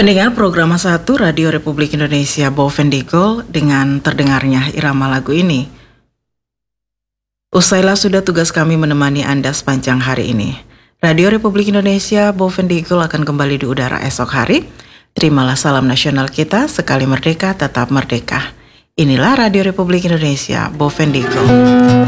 Pendengar program Masa 1 Radio Republik Indonesia Bovendigul dengan terdengarnya irama lagu ini. Usailah sudah tugas kami menemani Anda sepanjang hari ini. Radio Republik Indonesia Bovendigul akan kembali di udara esok hari. Terimalah salam nasional kita, sekali merdeka tetap merdeka. Inilah Radio Republik Indonesia Bovendigul.